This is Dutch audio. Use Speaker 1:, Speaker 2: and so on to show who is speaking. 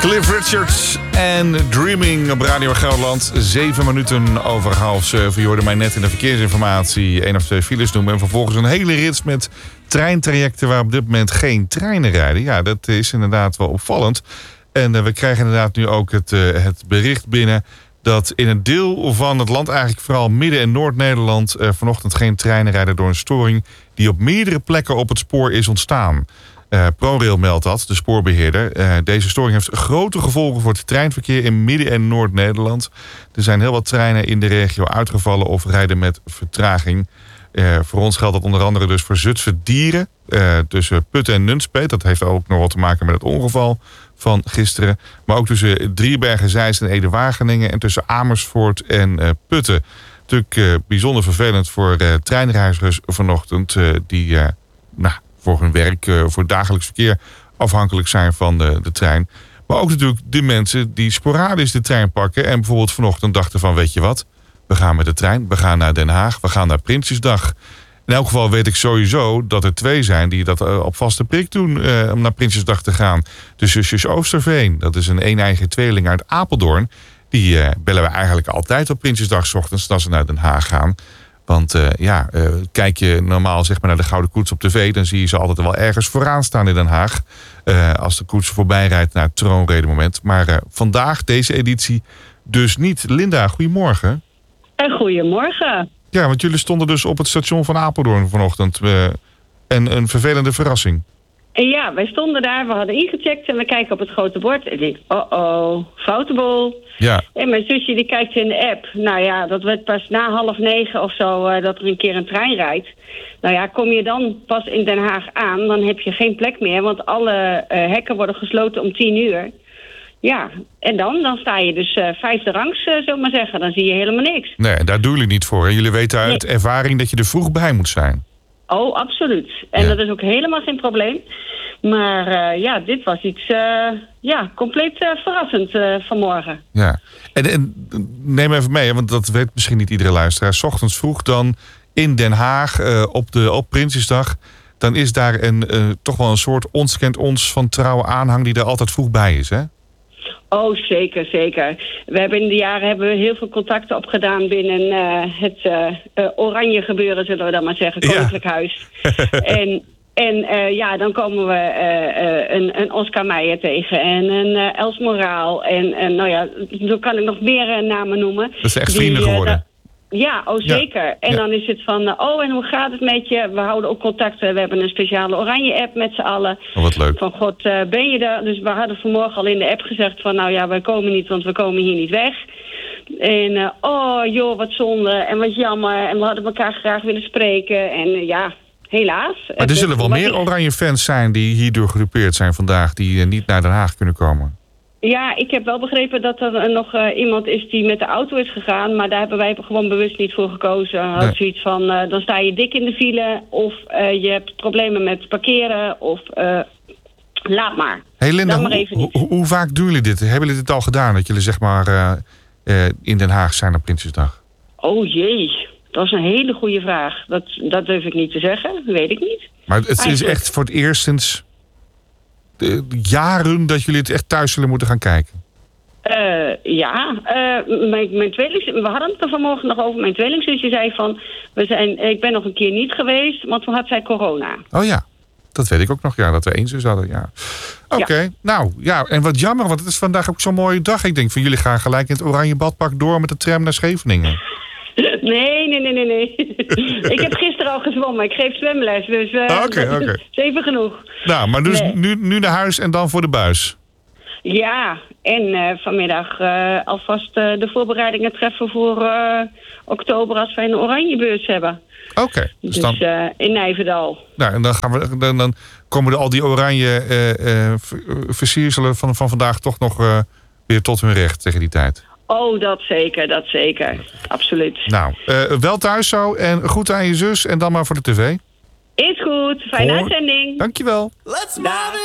Speaker 1: Cliff Richards en Dreaming op Radio Gelderland. 7 minuten over 6:30. Je hoorde mij net in de verkeersinformatie 1 of 2 files noemen. En vervolgens een hele rits met treintrajecten waar op dit moment geen treinen rijden. Ja, dat is inderdaad wel opvallend. En we krijgen inderdaad nu ook het bericht binnen dat in een deel van het land, eigenlijk vooral Midden- en Noord-Nederland, vanochtend geen treinen rijden door een storing die op meerdere plekken op het spoor is ontstaan. ProRail meldt dat, de spoorbeheerder. Deze storing heeft grote gevolgen voor het treinverkeer in Midden- en Noord-Nederland. Er zijn heel wat treinen in de regio uitgevallen of rijden met vertraging. Voor ons geldt dat onder andere dus voor Zutphen-Dieren, tussen Putten en Nunspeet. Dat heeft ook nog wat te maken met het ongeval van gisteren. Maar ook tussen Driebergen, Zeist en Ede-Wageningen en tussen Amersfoort en Putten. Natuurlijk bijzonder vervelend voor treinreizigers vanochtend die voor hun werk, voor het dagelijks verkeer afhankelijk zijn van de trein. Maar ook natuurlijk de mensen die sporadisch de trein pakken en bijvoorbeeld vanochtend dachten van, weet je wat, we gaan met de trein, we gaan naar Den Haag, we gaan naar Prinsjesdag. In elk geval weet ik sowieso dat er 2 zijn die dat op vaste prik doen om naar Prinsjesdag te gaan. De zusjes Oosterveen, dat is een een-eigen tweeling uit Apeldoorn. Die bellen we eigenlijk altijd op Prinsjesdag 's ochtends als ze naar Den Haag gaan. Want kijk je normaal zeg maar naar de Gouden Koets op tv, dan zie je ze altijd wel ergens vooraan staan in Den Haag. Als de koets voorbij rijdt naar het troonredemoment. Maar vandaag, deze editie, dus niet. Linda, goedemorgen.
Speaker 2: Goedemorgen.
Speaker 1: Ja, want jullie stonden dus op het station van Apeldoorn vanochtend. En een vervelende verrassing.
Speaker 2: Ja, wij stonden daar, we hadden ingecheckt en we kijken op het grote bord. En ik denk, foute boel.
Speaker 1: Ja.
Speaker 2: En mijn zusje die kijkt in de app. Nou ja, dat werd pas na 8:30 of zo dat er een keer een trein rijdt. Nou ja, kom je dan pas in Den Haag aan, dan heb je geen plek meer. Want alle hekken worden gesloten om 10:00. Ja, en dan sta je dus 5e rangs, zullen we maar zeggen. Dan zie je helemaal niks.
Speaker 1: Nee, daar doen jullie niet voor. Hè? Jullie weten uit ervaring dat je er vroeg bij moet zijn.
Speaker 2: Oh, absoluut. En dat is ook helemaal geen probleem. Maar dit was iets compleet verrassend vanmorgen.
Speaker 1: Ja, en neem even mee, want dat weet misschien niet iedere luisteraar. 's Ochtends vroeg dan in Den Haag op Prinsjesdag. Dan is daar toch wel een soort ons kent ons van trouwe aanhang die er altijd vroeg bij is, hè?
Speaker 2: Oh, zeker, zeker. We hebben in de jaren heel veel contacten opgedaan binnen het oranje gebeuren, zullen we dan maar zeggen, Koninklijk Huis. En dan komen we een Oscar Meijer tegen en een Els Moraal. En zo kan ik nog meer namen noemen.
Speaker 1: Dat zijn echt vrienden geworden.
Speaker 2: Zeker. Ja. En dan is het van, en hoe gaat het met je? We houden ook contact. We hebben een speciale oranje-app met z'n allen.
Speaker 1: Oh, wat leuk.
Speaker 2: Van, god, ben je er? Dus we hadden vanmorgen al in de app gezegd van, wij komen niet, want we komen hier niet weg. En, wat zonde en wat jammer. En we hadden elkaar graag willen spreken. En helaas.
Speaker 1: Maar er zullen wel meer oranje fans zijn die hierdoor gedupeerd zijn vandaag, die niet naar Den Haag kunnen komen.
Speaker 2: Ja, ik heb wel begrepen dat er nog iemand is die met de auto is gegaan. Maar daar hebben wij gewoon bewust niet voor gekozen. Had zoiets van, dan sta je dik in de file. Of je hebt problemen met parkeren. Of laat maar.
Speaker 1: Hey Linda, hoe vaak doen jullie dit? Hebben jullie dit al gedaan? Dat jullie zeg maar in Den Haag zijn op Prinsjesdag?
Speaker 2: Oh jee, dat is een hele goede vraag. Dat durf ik niet te zeggen. Weet ik niet. Maar
Speaker 1: het is echt voor het eerst sinds jaren dat jullie het echt thuis zullen moeten gaan kijken?
Speaker 2: Mijn tweeling, we hadden het er vanmorgen nog over. Mijn tweelingzusje zei van, ik ben nog een keer niet geweest, want toen had zij corona.
Speaker 1: Oh ja, dat weet ik ook nog, dat we 1 zus hadden, ja. Oké. Nou, en wat jammer, want het is vandaag ook zo'n mooie dag. Ik denk van, jullie gaan gelijk in het oranje badpak door met de tram naar Scheveningen.
Speaker 2: Nee. Ik heb gisteren al gezwommen. Ik geef zwemles, dus
Speaker 1: Oké.
Speaker 2: is even genoeg.
Speaker 1: Nou, maar dus nu naar huis en dan voor de buis.
Speaker 2: Ja, en vanmiddag alvast de voorbereidingen treffen voor oktober als wij een oranjebeurs hebben.
Speaker 1: Oké.
Speaker 2: Dus in Nijverdal.
Speaker 1: Nou, en dan komen al die oranje versierselen van vandaag toch nog weer tot hun recht tegen die tijd.
Speaker 2: Oh, dat zeker. Absoluut.
Speaker 1: Nou, wel thuis zo en goed aan je zus en dan maar voor de tv.
Speaker 2: Is goed. Fijne uitzending.
Speaker 1: Dankjewel.
Speaker 3: Let's move it.